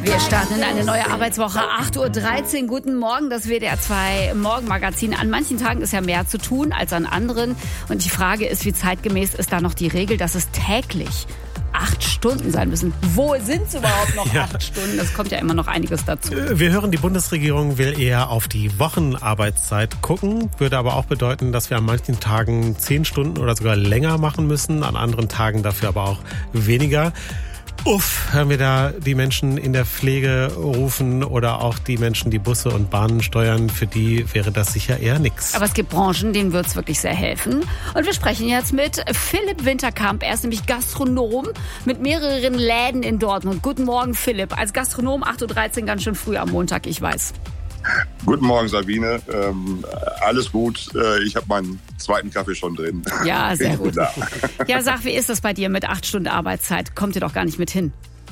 Wir starten in eine neue Arbeitswoche, 8.13 Uhr. Guten Morgen, das WDR 2 Morgenmagazin. An manchen Tagen ist ja mehr zu tun als an anderen. Und die Frage ist, wie zeitgemäß ist da noch die Regel, dass es täglich 8 Stunden sein müssen. Wo sind es überhaupt noch 8 Stunden? Das kommt ja immer noch einiges dazu. Wir hören, die Bundesregierung will eher auf die Wochenarbeitszeit gucken. Würde aber auch bedeuten, dass wir an manchen Tagen 10 Stunden oder sogar länger machen müssen. An anderen Tagen dafür aber auch weniger. Hören wir da die Menschen in der Pflege rufen oder auch die Menschen, die Busse und Bahnen steuern, für die wäre das sicher eher nix. Aber es gibt Branchen, denen wird es wirklich sehr helfen. Und wir sprechen jetzt mit Philipp Winterkamp. Er ist nämlich Gastronom mit mehreren Läden in Dortmund. Guten Morgen, Philipp. Als Gastronom 8.13 Uhr, ganz schön früh am Montag, ich weiß. Guten Morgen, Sabine. Alles gut. Ich habe meinen zweiten Kaffee schon drin. Ja, sehr gut. Ja, sag, wie ist das bei dir mit 8 Stunden Arbeitszeit? Kommt ihr doch gar nicht mit hin?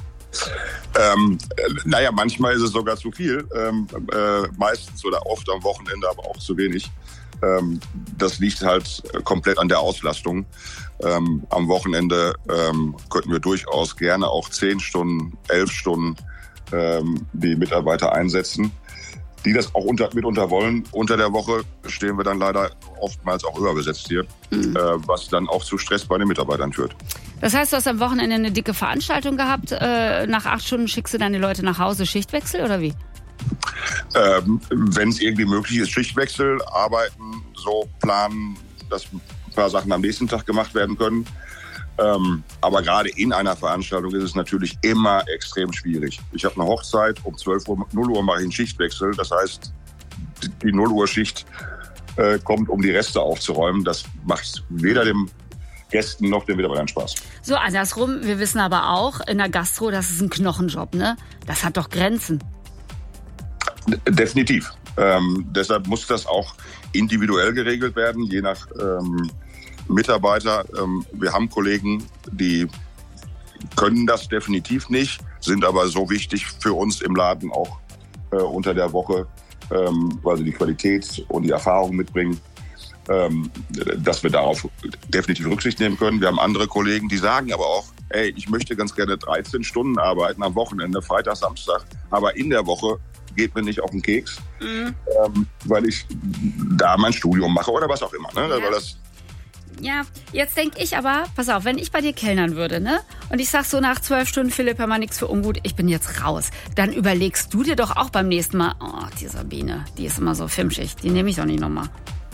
Manchmal ist es sogar zu viel. Meistens oder oft am Wochenende, aber auch zu wenig. Das liegt halt komplett an der Auslastung. Am Wochenende könnten wir durchaus gerne auch 10 Stunden, 11 Stunden die Mitarbeiter einsetzen, die das auch mitunter wollen. Unter der Woche stehen wir dann leider oftmals auch überbesetzt hier, was dann auch zu Stress bei den Mitarbeitern führt. Das heißt, du hast am Wochenende eine dicke Veranstaltung gehabt. Nach 8 Stunden schickst du deine Leute nach Hause, Schichtwechsel oder wie? Wenn es irgendwie möglich ist, Schichtwechsel, arbeiten, so planen, dass ein paar Sachen am nächsten Tag gemacht werden können. Aber gerade in einer Veranstaltung ist es natürlich immer extrem schwierig. Ich habe eine Hochzeit, um 0 Uhr mache ich einen Schichtwechsel. Das heißt, die 0 Uhr Schicht kommt, um die Reste aufzuräumen. Das macht weder dem Gästen noch den Mitarbeitern Spaß. So andersrum, wir wissen aber auch, in der Gastro, das ist ein Knochenjob, ne? Das hat doch Grenzen. Definitiv. Deshalb muss das auch individuell geregelt werden, je nach Mitarbeiter. Wir haben Kollegen, die können das definitiv nicht, sind aber so wichtig für uns im Laden auch unter der Woche, weil sie die Qualität und die Erfahrung mitbringen, dass wir darauf definitiv Rücksicht nehmen können. Wir haben andere Kollegen, die sagen aber auch, ich möchte ganz gerne 13 Stunden arbeiten am Wochenende, Freitag, Samstag, aber in der Woche geht mir nicht auf den Keks, weil ich da mein Studium mache oder was auch immer. Ne? Ja. Weil das Ja, jetzt denke ich aber, pass auf, wenn ich bei dir kellnern würde, ne? Und ich sag so nach 12 Stunden, Philipp, hör mal nix für ungut, ich bin jetzt raus. Dann überlegst du dir doch auch beim nächsten Mal, die Sabine, die ist immer so filmschig, die nehme ich doch nicht nochmal.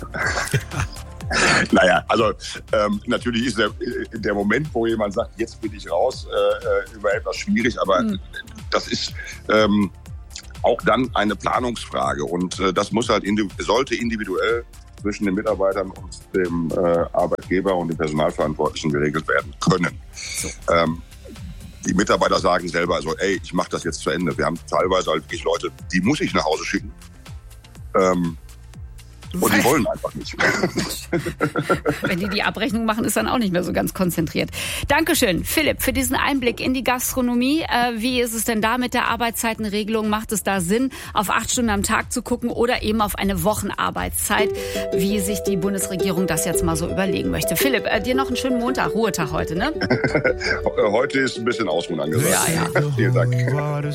Natürlich ist der Moment, wo jemand sagt, jetzt bin ich raus, immer etwas schwierig, aber das ist auch dann eine Planungsfrage und das muss halt sollte individuell zwischen den Mitarbeitern und dem Arbeitgeber und dem Personalverantwortlichen geregelt werden können. So. Die Mitarbeiter sagen selber, also, ich mache das jetzt zu Ende. Wir haben teilweise halt wirklich Leute, die muss ich nach Hause schicken. Und die wollen einfach nicht. Wenn die Abrechnung machen, ist dann auch nicht mehr so ganz konzentriert. Dankeschön, Philipp, für diesen Einblick in die Gastronomie. Wie ist es denn da mit der Arbeitszeitenregelung? Macht es da Sinn, auf 8 Stunden am Tag zu gucken oder eben auf eine Wochenarbeitszeit, wie sich die Bundesregierung das jetzt mal so überlegen möchte? Philipp, dir noch einen schönen Montag, Ruhetag heute, ne? Heute ist ein bisschen Ausruhen angesagt. Ja. Vielen Dank.